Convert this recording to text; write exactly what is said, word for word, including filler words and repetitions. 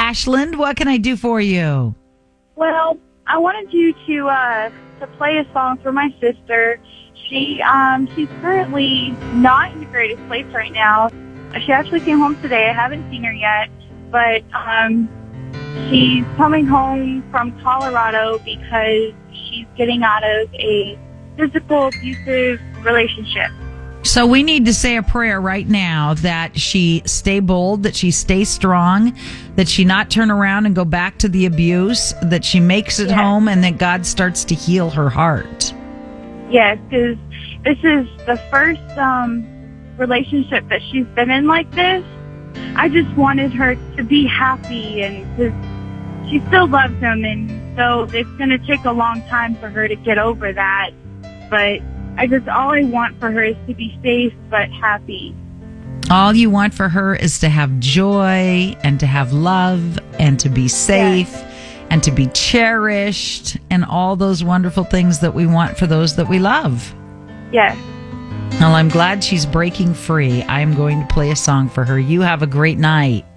Ashland. What can I do for you? Well, I wanted you to uh, to play a song for my sister. She um, she's currently not in the greatest place right now. She actually came home today. I haven't seen her yet, but um, she's coming home from Colorado because she's getting out of a physical abusive relationship. So we need to say a prayer right now that she stay bold, that she stay strong, that she not turn around and go back to the abuse, that she makes it yes. home, and that God starts to heal her heart. Yes, because this is the first um, relationship that she's been in like this. I just wanted her to be happy, and to, she still loves him, and so it's going to take a long time for her to get over that. But I just, all I want for her is to be safe but happy. All you want for her is to have joy and to have love and to be safe yes. and to be cherished and all those wonderful things that we want for those that we love. Yes. Well, I'm glad she's breaking free. I'm going to play a song for her. You have a great night.